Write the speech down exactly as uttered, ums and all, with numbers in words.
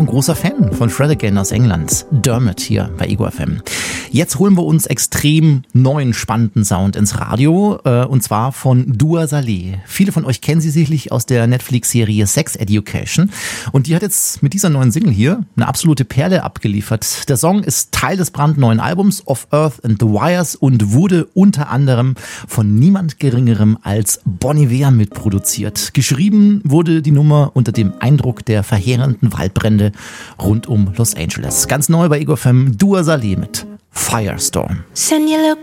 großer Fan von Fred Again aus England. Dermot hier bei Ego F M. Jetzt holen wir uns extrem neuen, spannenden Sound ins Radio, äh, und zwar von Dua Saleh. Viele von euch kennen sie sicherlich aus der Netflix-Serie Sex Education. Und die hat jetzt mit dieser neuen Single hier eine absolute Perle abgeliefert. Der Song ist Teil des brandneuen Albums Of Earth and the Wires und wurde unter anderem von niemand Geringerem als Bon Iver mitproduziert. Geschrieben wurde die Nummer unter dem Eindruck der verheerenden Waldbrände rund um Los Angeles. Ganz neu bei Ego F M, Dua Saleh mit Firestorm.